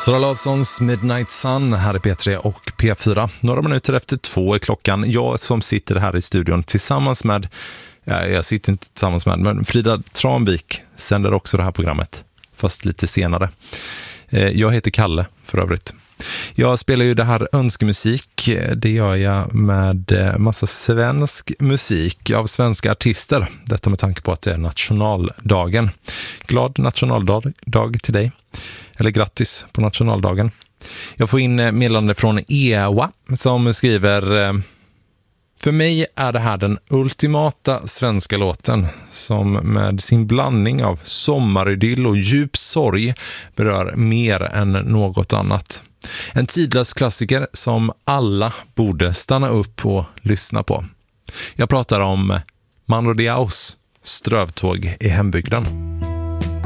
Sara Larssons Midnight Sun här i P3 och P4. Några minuter efter 2 är klockan. Jag som sitter här i studion tillsammans med, jag sitter inte tillsammans med, men Frida Tranvik sänder också det här programmet, fast lite senare. Jag heter Kalle för övrigt. Jag spelar ju det här önskemusik, det gör jag med massa svensk musik av svenska artister. Detta med tanke på att det är nationaldagen. Glad nationaldag till dig. Eller grattis på nationaldagen. Jag får in meddelande från Ewa som skriver: för mig är det här den ultimata svenska låten som med sin blandning av sommaridyll och djup sorg berör mer än något annat. En tidlös klassiker som alla borde stanna upp och lyssna på. Jag pratar om Mando Diaos Strövtåg i hembygden.